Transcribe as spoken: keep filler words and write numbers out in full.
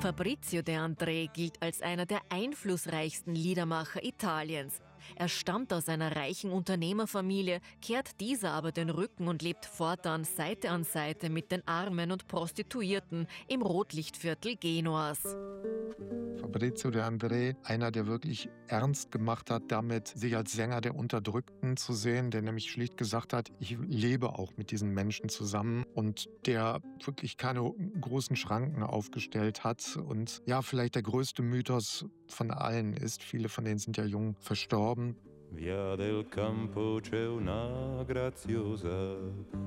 Fabrizio De André gilt als einer der einflussreichsten Liedermacher Italiens. Er stammt aus einer reichen Unternehmerfamilie, kehrt dieser aber den Rücken und lebt fortan Seite an Seite mit den Armen und Prostituierten im Rotlichtviertel Genuas. Fabrizio De André, einer, der wirklich ernst gemacht hat, damit sich als Sänger der Unterdrückten zu sehen, der nämlich schlicht gesagt hat, ich lebe auch mit diesen Menschen zusammen und der wirklich keine großen Schranken aufgestellt hat und ja, vielleicht der größte Mythos von allen ist, viele von denen sind ja jung verstorben. Via del campo c'è una graziosa